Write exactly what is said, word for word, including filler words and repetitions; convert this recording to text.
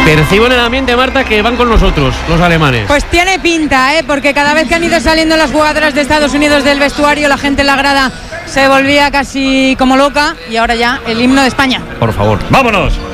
Percibo en el ambiente, Marta, que van con nosotros, los alemanes. Pues tiene pinta, ¿eh? Porque cada vez que han ido saliendo las jugadoras de Estados Unidos del vestuario, la gente en la grada se volvía casi como loca. Y ahora ya el himno de España. Por favor, vámonos.